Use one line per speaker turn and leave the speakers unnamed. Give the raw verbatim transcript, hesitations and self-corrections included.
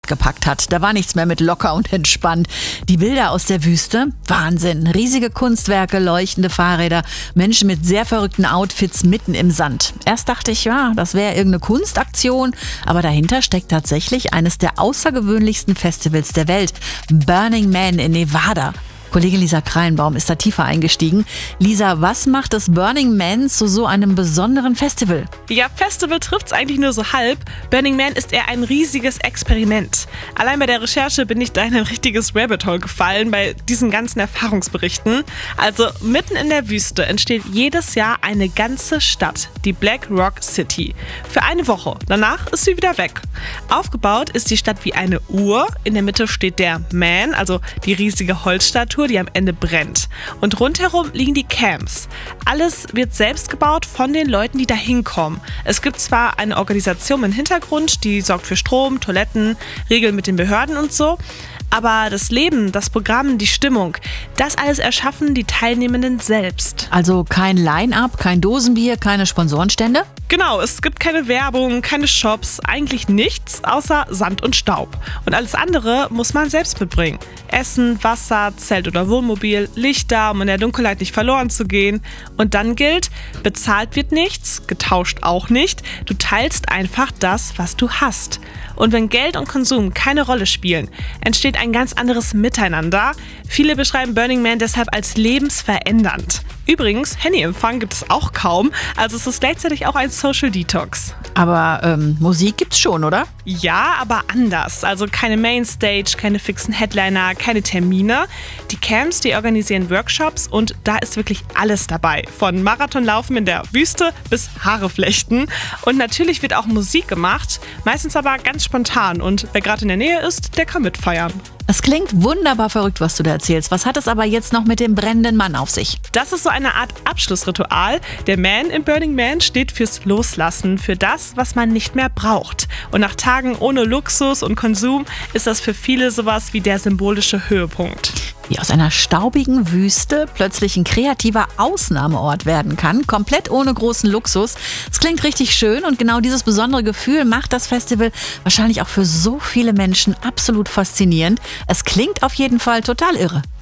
gepackt hat. Da war nichts mehr mit locker und entspannt. Die Bilder aus der Wüste, Wahnsinn. Riesige Kunstwerke, leuchtende Fahrräder, Menschen mit sehr verrückten Outfits mitten im Sand. Erst dachte ich, ja, das wäre irgendeine Kunstaktion, aber dahinter steckt tatsächlich eines der außergewöhnlichsten Festivals der Welt, Burning Man in Nevada. Kollegin Lisa Kreinbaum ist da tiefer eingestiegen. Lisa, was macht das Burning Man zu so einem besonderen Festival?
Ja, Festival trifft's eigentlich nur so halb. Burning Man ist eher ein riesiges Experiment. Allein bei der Recherche bin ich da in ein richtiges Rabbit Hole gefallen bei diesen ganzen Erfahrungsberichten. Also mitten in der Wüste entsteht jedes Jahr eine ganze Stadt, die Black Rock City. Für eine Woche. Danach ist sie wieder weg. Aufgebaut ist die Stadt wie eine Uhr. In der Mitte steht der Man, also die riesige Holzstatue, die am Ende brennt. Und rundherum liegen die Camps. Alles wird selbst gebaut von den Leuten, die da hinkommen. Es gibt zwar eine Organisation im Hintergrund, die sorgt für Strom, Toiletten, Regeln mit den Behörden und so, aber das Leben, das Programm, die Stimmung, das alles erschaffen die Teilnehmenden selbst.
Also kein Line-Up, kein Dosenbier, keine Sponsorenstände?
Genau, es gibt keine Werbung, keine Shops, eigentlich nichts außer Sand und Staub. Und alles andere muss man selbst mitbringen. Essen, Wasser, Zelt oder Wohnmobil, Lichter, um in der Dunkelheit nicht verloren zu gehen. Und dann gilt, bezahlt wird nichts, getauscht auch nicht. Du teilst einfach das, was du hast. Und wenn Geld und Konsum keine Rolle spielen, entsteht ein ganz anderes Miteinander. Viele beschreiben Burning Man deshalb als lebensverändernd. Übrigens, Handyempfang gibt es auch kaum, also es ist gleichzeitig auch ein Social Detox.
Aber ähm, Musik gibt's schon, oder?
Ja, aber anders. Also keine Mainstage, keine fixen Headliner, keine Termine. Die Camps, die organisieren Workshops und da ist wirklich alles dabei. Von Marathonlaufen in der Wüste bis Haare flechten. Und natürlich wird auch Musik gemacht, meistens aber ganz spontan. Und wer gerade in der Nähe ist, der kann mitfeiern.
Es klingt wunderbar verrückt, was du da erzählst. Was hat es aber jetzt noch mit dem brennenden Mann auf sich?
Das ist so eine Art Abschlussritual. Der Man im Burning Man steht fürs Loslassen, für das, was man nicht mehr braucht. Und nach Tagen ohne Luxus und Konsum ist das für viele sowas wie der symbolische Höhepunkt.
Wie aus einer staubigen Wüste plötzlich ein kreativer Ausnahmeort werden kann, komplett ohne großen Luxus. Es klingt richtig schön und genau dieses besondere Gefühl macht das Festival wahrscheinlich auch für so viele Menschen absolut faszinierend. Es klingt auf jeden Fall total irre.